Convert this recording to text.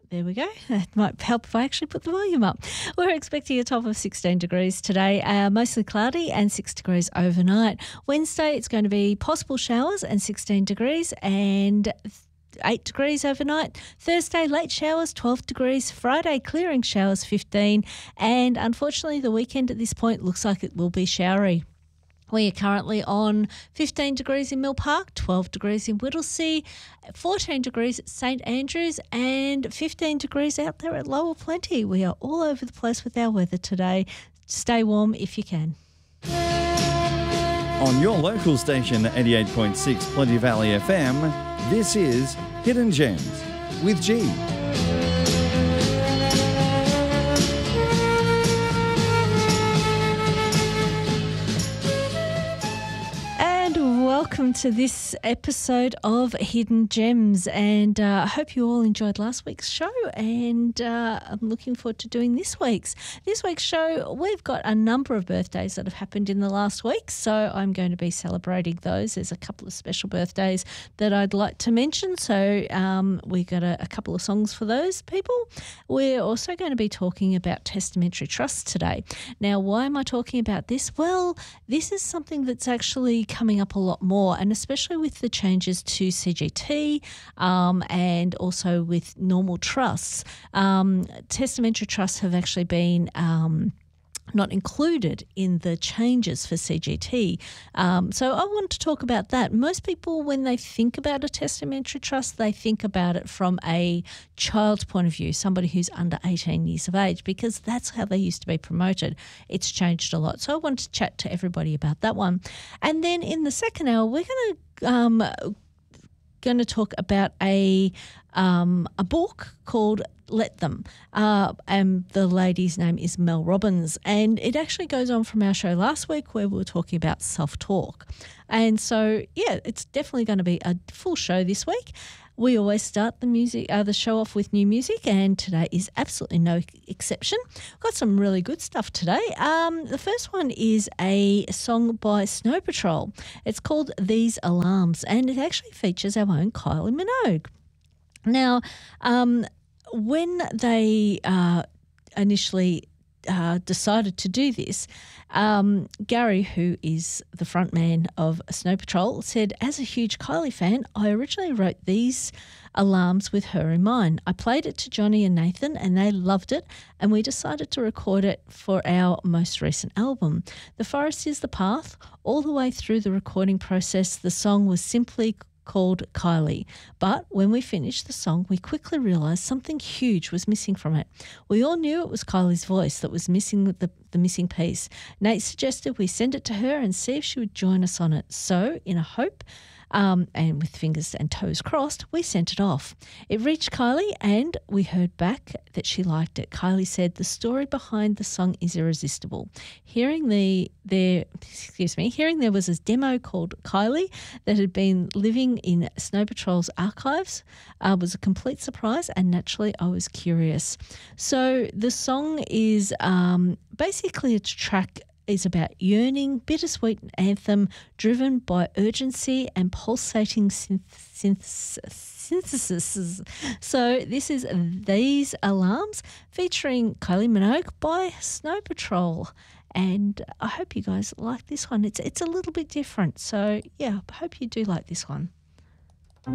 There we go. That might help if I actually put the volume up. We're expecting a top of 16 degrees today, mostly cloudy and 6 degrees overnight. Wednesday, it's going to be possible showers and 16 degrees and 8 degrees overnight. Thursday, late showers, 12 degrees. Friday, clearing showers, 15. And unfortunately, the weekend at this point looks like it will be showery. We are currently on 15 degrees in Mill Park, 12 degrees in Whittlesea, 14 degrees at St Andrews and 15 degrees out there at Lower Plenty. We are all over the place with our weather today. Stay warm if you can. On your local station, 88.6 Plenty Valley FM, this is Hidden Gems with G. Welcome to this episode of Hidden Gems, and I hope you all enjoyed last week's show, and I'm looking forward to doing this week's. This week's show, we've got a number of birthdays that have happened in the last week, so I'm going to be celebrating those. There's a couple of special birthdays that I'd like to mention, so we got a couple of songs for those people. We're also going to be talking about testamentary trusts today. Now, why am I talking about this? Well, this is something that's actually coming up a lot more, and especially with the changes to CGT and also with normal trusts. Testamentary trusts have actually been not included in the changes for CGT. So I want to talk about that. Most people, when they think about a testamentary trust, they think about it from a child's point of view, somebody who's under 18 years of age, because that's how they used to be promoted. It's changed a lot. So I want to chat to everybody about that one. And then in the second hour, we're going to talk about a book called Let Them, and the lady's name is Mel Robbins, and it actually goes on from our show last week where we were talking about self-talk. And so, yeah, it's definitely going to be a full show this week. We always start the show off with new music, and today is absolutely no exception. We've got some really good stuff today. The first one is a song by Snow Patrol. It's called These Alarms, and it actually features our own Kylie Minogue. Now, when they initially decided to do this, Gary, who is the front man of Snow Patrol, said, as a huge Kylie fan, I originally wrote these alarms with her in mind. I played it to Johnny and Nathan and they loved it, and we decided to record it for our most recent album. The Forest is the Path. All the way through the recording process, the song was simply called Kylie. But when we finished the song, we quickly realised something huge was missing from it. We all knew it was Kylie's voice that was missing, with the missing piece. Nate suggested we send it to her and see if she would join us on it. So, in a hope, and with fingers and toes crossed, we sent it off. It reached Kylie and we heard back that she liked it. Kylie said, the story behind the song is irresistible. Hearing there was a demo called Kylie that had been living in Snow Patrol's archives was a complete surprise, and naturally I was curious. So the song is basically a track is about yearning, bittersweet anthem driven by urgency and pulsating synthesis. So this is These Alarms featuring Kylie Minogue by Snow Patrol. And I hope you guys like this one. It's a little bit different. So, yeah, I hope you do like this one.